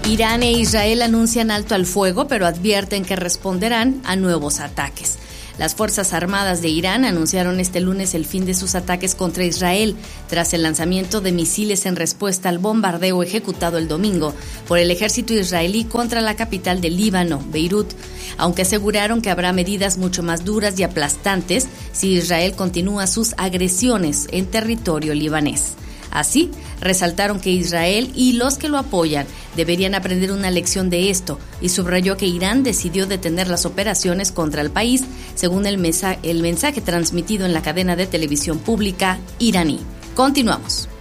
Irán e Israel anuncian alto al fuego, pero advierten que responderán a nuevos ataques. Las Fuerzas Armadas de Irán anunciaron este lunes el fin de sus ataques contra Israel, tras el lanzamiento de misiles en respuesta al bombardeo ejecutado el domingo por el ejército israelí contra la capital del Líbano, Beirut, aunque aseguraron que habrá medidas mucho más duras y aplastantes si Israel continúa sus agresiones en territorio libanés. Así, resaltaron que Israel y los que lo apoyan deberían aprender una lección de esto y subrayó que Irán decidió detener las operaciones contra el país, según el mensaje transmitido en la cadena de televisión pública iraní. Continuamos.